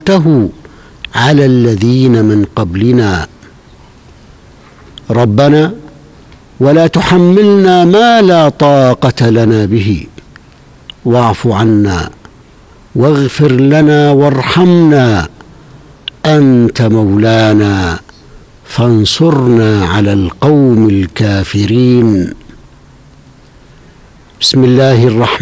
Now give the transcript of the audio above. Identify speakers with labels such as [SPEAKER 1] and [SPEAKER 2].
[SPEAKER 1] على الذين من قبلنا. ربنا ولا تحملنا ما لا طاقة لنا به، واعف عنا واغفر لنا وارحمنا، أنت مولانا فانصرنا على القوم الكافرين. بسم الله الرحمن